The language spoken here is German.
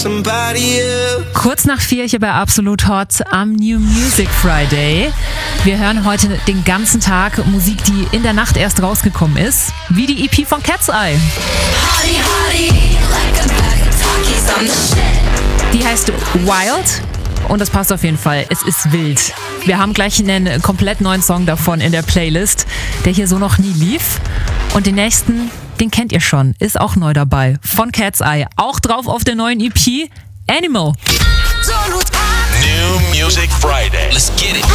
Kurz nach 4 hier bei Absolut Hot am New Music Friday. Wir hören heute den ganzen Tag Musik, die in der Nacht erst rausgekommen ist, wie die EP von Cat's Eye. Die heißt Wild und das passt auf jeden Fall. Es ist wild. Wir haben gleich einen komplett neuen Song davon in der Playlist, der hier so noch nie lief. Und den nächsten, den kennt ihr schon, ist auch neu dabei. Von Cat's Eye. Auch drauf auf der neuen EP Animal. New Music Friday. Let's get it.